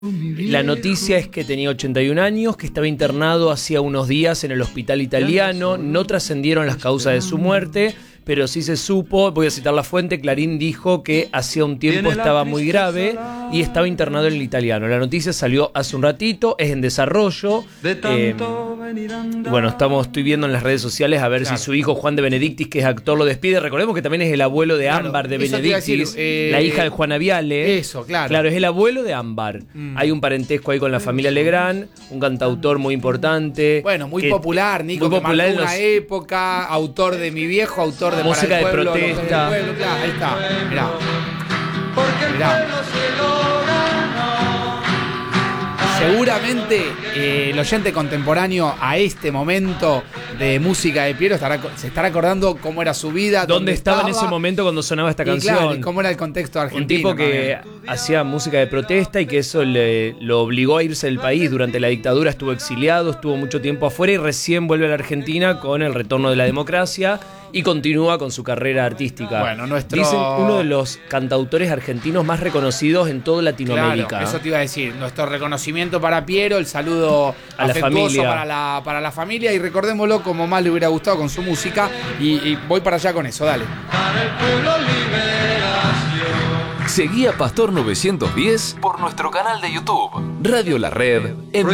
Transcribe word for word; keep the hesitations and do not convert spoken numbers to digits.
La noticia es que tenía ochenta y un años, que estaba internado hacía unos días en el hospital italiano. No trascendieron las causas de su muerte, pero sí se supo, voy a citar la fuente, Clarín dijo que hacía un tiempo estaba muy grave y estaba internado en el italiano. La noticia salió hace un ratito, es en desarrollo. Eh, bueno, estamos, estoy viendo en las redes sociales a ver claro. si su hijo Juan de Benedictis, que es actor, lo despide. Recordemos que también es el abuelo de claro, Ámbar de Benedictis, decir, eh, la hija de Juana Viale. Eso, claro. Claro, es el abuelo de Ámbar. Mm. Hay un parentesco ahí con la familia Legrand, un cantautor muy importante. Bueno, muy que, popular, Nico, muy que popular marcó una los... época, autor de Mi Viejo, autor de música Para el Pueblo, de protesta. Pueblo, claro, ahí está, mirá. Mirá. Seguramente eh, el oyente contemporáneo a este momento de música de Piero estará, se estará acordando cómo era su vida, dónde, dónde estaba, estaba en ese momento cuando sonaba esta y canción. Claro, y cómo era el contexto argentino. Un tipo que también. hacía música de protesta y que eso le, lo obligó a irse del país. Durante la dictadura estuvo exiliado, estuvo mucho tiempo afuera y recién vuelve a la Argentina con el retorno de la democracia y continúa con su carrera artística. Bueno, nuestro... Dicen uno de los cantautores argentinos más reconocidos en toda Latinoamérica. Claro, eso te iba a decir. Nuestro reconocimiento para Piero, el saludo a la familia. Para la, para la familia y recordémoslo como más le hubiera gustado con su música. Y, y voy para allá con eso, dale. Para el pueblo, liberación. Seguí a Pastor novecientos diez por nuestro canal de YouTube, Radio La Red, en